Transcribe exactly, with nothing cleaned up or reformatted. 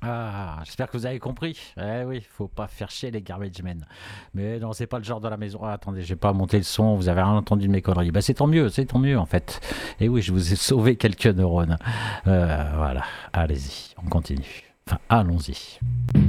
Ah, j'espère que vous avez compris. Eh oui, faut pas faire chier les garbage men. Mais non, c'est pas le genre de la maison. Ah, attendez, j'ai pas monté le son. Vous avez rien entendu de mes conneries. Bah, c'est tant mieux, c'est tant mieux en fait. Et oui, je vous ai sauvé quelques neurones. Euh, voilà, allez-y, on continue. Enfin, allons-y.